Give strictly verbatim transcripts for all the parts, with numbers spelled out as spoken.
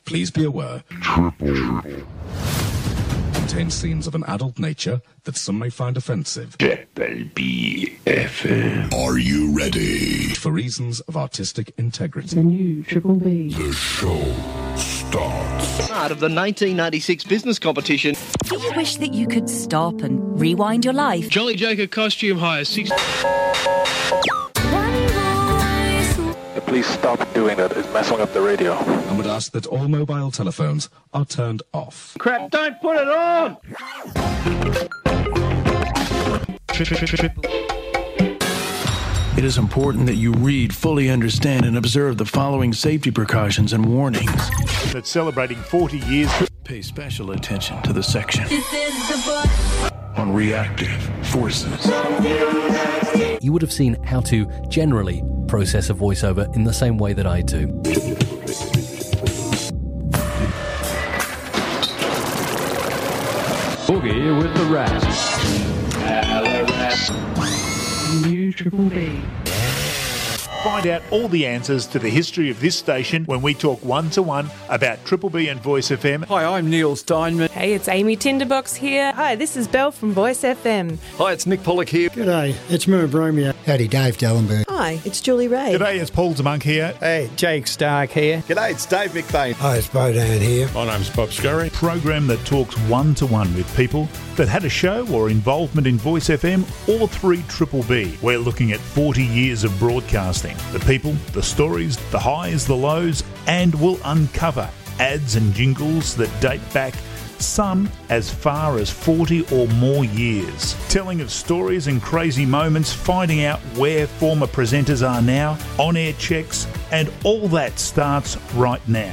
Please be aware. Triple. Contains scenes of an adult nature that some may find offensive. Triple B F M. Are you ready? For reasons of artistic integrity. The new Triple B. The show starts. Part of the nineteen ninety-six business competition. Do you wish that you could stop and rewind your life? Jolly Joker costume hire six. Please stop doing that. It's messing up the radio. And would ask that all mobile telephones are turned off. Crap, don't put it on! It is important that you read, fully understand, and observe the following safety precautions and warnings. That's celebrating forty years. Pay special attention to the section on reactive forces. You would have seen how to generally process a voiceover in the same way that I do. Boogie with the Rat. New Triple B. Find out all the answers to the history of this station when we talk one-to-one about Triple B and Voice F M. Hi, I'm Neil Steinman. Hey, it's Amy Tinderbox here. Hi, this is Belle from Voice F M. Hi, it's Nick Pollock here. G'day, it's Murray Bromeo. Howdy, Dave Dallenberg. Hi, it's Julie Ray. G'day, it's Paul Demunk here. Hey, Jake Stark here. G'day, it's Dave McBain. Hi, it's Bodan here. My name's Bob Scurry. Program that talks one-to-one with people that had a show or involvement in Voice F M or through Triple B. We're looking at forty years of broadcasting. The people, the stories, the highs, the lows, and we'll uncover ads and jingles that date back some as far as forty or more years. Telling of stories and crazy moments, finding out where former presenters are now, on-air checks, and all that starts right now.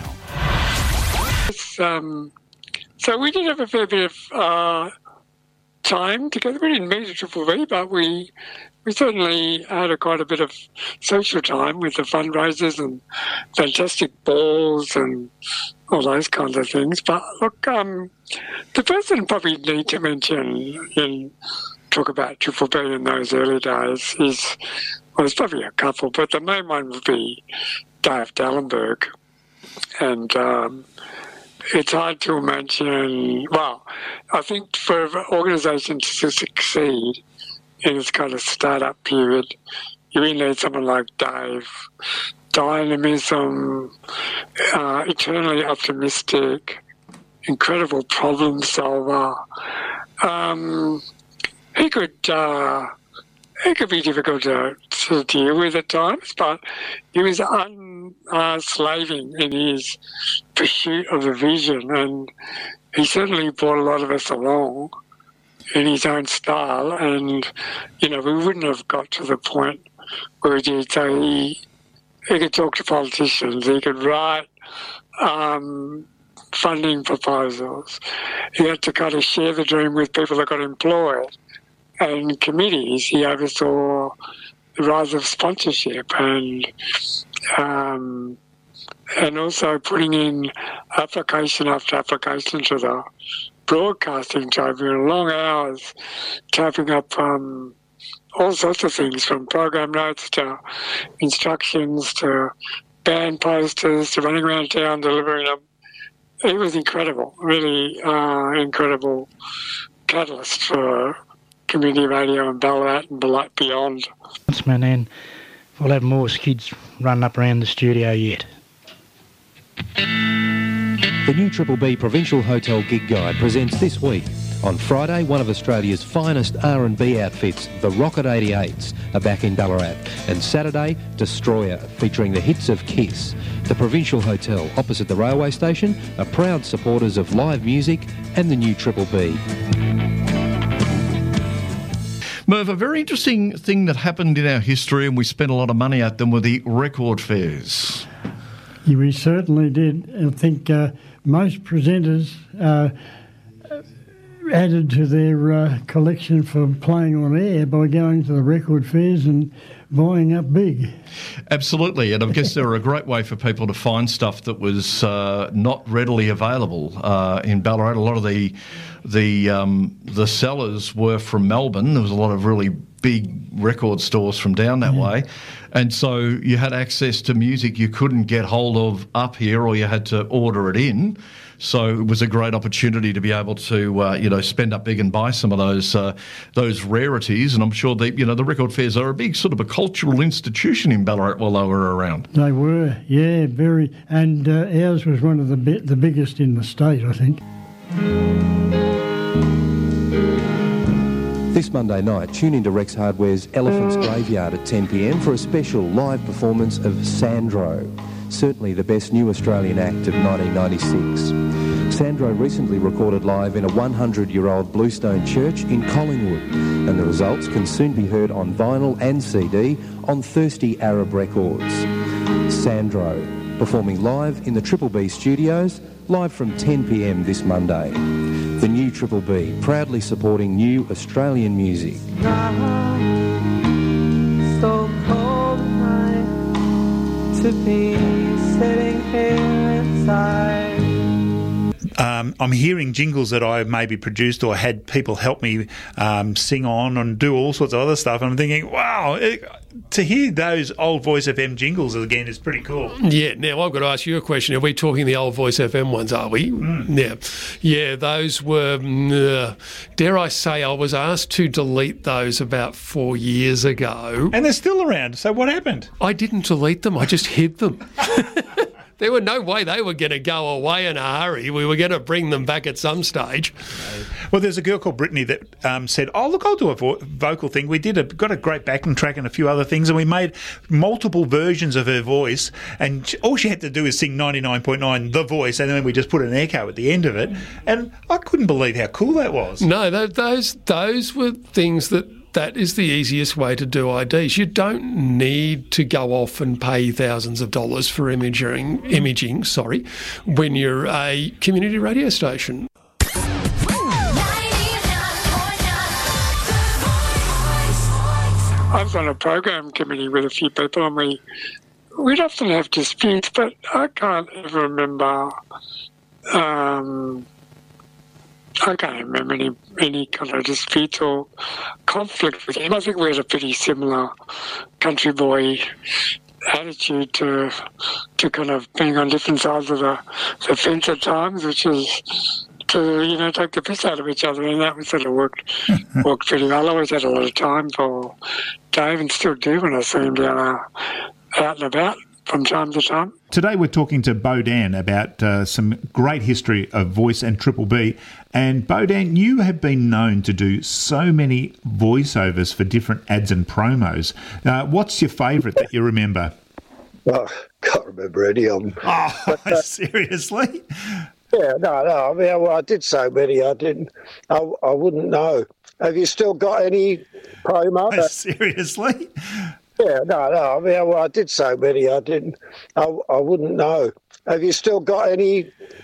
Um, so we did have a fair bit of uh, time together. We didn't meet at Triple B, but we we certainly had a quite a bit of social time with the fundraisers and fantastic balls and all those kinds of things. But look, um, the person probably need to mention in talk about Triple B in those early days is, well, there's probably a couple, but the main one would be Dave Dallenberg. And um, it's hard to imagine, well, I think for an organisation to succeed in its kind of start-up period, you really need someone like Dave. Dynamism, uh, eternally optimistic, incredible problem solver. Um, he could uh, he could be difficult to, to deal with at times, but he was unslaving uh, in his pursuit of the vision, and he certainly brought a lot of us along in his own style. And you know, we wouldn't have got to the point where we did. So he. He could talk to politicians. He could write um, funding proposals. He had to kind of share the dream with people that got employed. And committees, he oversaw the rise of sponsorship and um, and also putting in application after application to the broadcasting tribunal, long hours, typing up um, all sorts of things, from program notes to instructions to band posters to running around town delivering them. It was incredible, really uh, incredible catalyst for community radio in Ballarat and beyond. And we'll have more kids running up around the studio yet. The new Triple B Provincial Hotel Gig Guide presents this week. On Friday, one of Australia's finest R and B outfits, the Rocket eighty-eights, are back in Ballarat. And Saturday, Destroyer, featuring the hits of Kiss. The Provincial Hotel, opposite the railway station, are proud supporters of live music and the new Triple B. Merv, a very interesting thing that happened in our history, and we spent a lot of money at them, were the record fairs. Yeah, we certainly did. I think uh, most presenters Uh, added to their uh, collection for playing on air by going to the record fairs and buying up big. Absolutely, and I guess they were a great way for people to find stuff that was uh, not readily available uh, in Ballarat. A lot of the the um, the sellers were from Melbourne. There was a lot of really big record stores from down that yeah. way, and so you had access to music you couldn't get hold of up here, or you had to order it in. So it was a great opportunity to be able to, uh, you know, spend up big and buy some of those uh, those rarities. And I'm sure the, you know, the record fairs are a big sort of a cultural institution in Ballarat while they were around. They were, yeah, very. And uh, ours was one of the bi- the biggest in the state, I think. This Monday night, tune into Rex Hardware's Elephant's Graveyard at ten p m for a special live performance of Sandro, certainly the best new Australian act of nineteen ninety-six. Sandro recently recorded live in a hundred-year-old bluestone church in Collingwood, and the results can soon be heard on vinyl and C D on Thirsty Arab Records. Sandro, performing live in the Triple B studios, live from ten p m this Monday. The new Triple B, proudly supporting new Australian music. So cold night to be sitting here inside. Um, I'm hearing jingles that I maybe produced or had people help me um, sing on and do all sorts of other stuff. And I'm thinking, wow, it, to hear those old Voice F M jingles again is pretty cool. Yeah, now I've got to ask you a question. Are we talking the old Voice F M ones, are we? Mm. Yeah. Yeah, those were, uh, dare I say, I was asked to delete those about four years ago. And they're still around, so what happened? I didn't delete them, I just hid them. There were no way they were going to go away in a hurry. We were going to bring them back at some stage. Well, there's a girl called Brittany that um, said, oh, look, I'll do a vo- vocal thing. We did a, got a great backing track and a few other things, and we made multiple versions of her voice, and she, all she had to do is sing ninety-nine point nine The Voice, and then we just put an echo at the end of it, and I couldn't believe how cool that was. No, that, those those were things that that is the easiest way to do I Ds. You don't need to go off and pay thousands of dollars for imaging, imaging, sorry, when you're a community radio station. I was on a program committee with a few people, and we, we'd often have disputes, but I can't ever remember... Um, I can't remember any, any kind of dispute or conflict with him. I think we had a pretty similar country boy attitude to to kind of being on different sides of the, the fence at times, which is to, you know, take the piss out of each other, and that was sort of worked, worked pretty well. I always had a lot of time for Dave, and still do when I see him down uh, out and about from time to time. Today we're talking to Bodan about uh, some great history of Voice and Triple B. And Bodan, you have been known to do so many voiceovers for different ads and promos. Uh, what's your favourite that you remember? Oh, can't remember any of them. Oh, but, uh, seriously? Yeah, no, no. I mean, well, I did so many, I didn't. I, I wouldn't know. Have you still got any promo? Seriously? Yeah, no, no. I mean, well, I did so many, I didn't. I, I wouldn't know. Have you still got any